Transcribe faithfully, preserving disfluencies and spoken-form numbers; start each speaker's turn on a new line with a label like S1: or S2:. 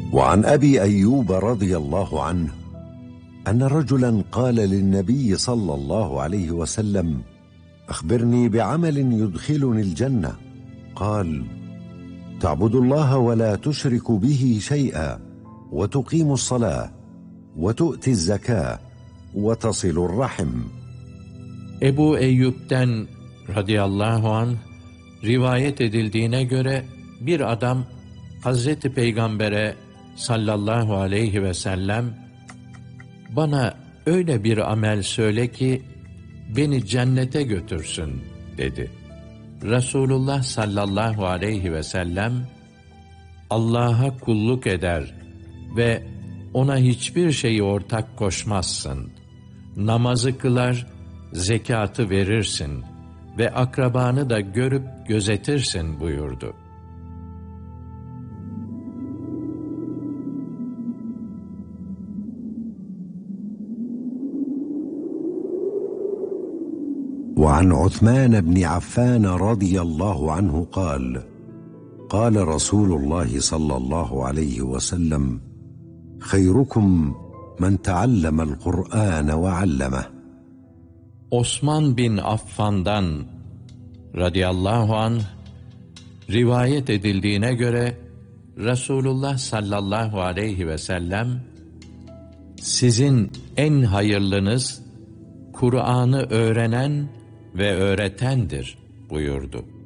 S1: وعن أبي أيوب رضي الله عنه أن رجلا قال للنبي صلى الله عليه وسلم: أخبرني بعمل يدخلني الجنة. قال: تعبد الله ولا تشرك به شيئا، وتقيم الصلاة، وتؤتي الزكاة، وتصل الرحم.
S2: Ebu Eyyub'den radıyallahu anh rivayet edildiğine göre bir adam Hazreti Peygamber'e sallallahu aleyhi ve sellem bana öyle bir amel söyle ki beni cennete götürsün dedi. Resulullah sallallahu aleyhi ve sellem Allah'a kulluk eder ve ona hiçbir şeyi ortak koşmazsın. Namazı kılar, zekatı verirsin ve akrabanı da görüp gözetirsin buyurdu.
S1: وعن عثمان بن عفان رضي الله عنه قال: قال رسول الله صلى الله عليه وسلم: خيركم من تعلم القرآن وعلمه.
S2: Osman bin Affan'dan radıyallahu anh rivayet edildiğine göre Resulullah sallallahu aleyhi ve sellem sizin en hayırlınız Kur'an'ı öğrenen ve öğretendir buyurdu.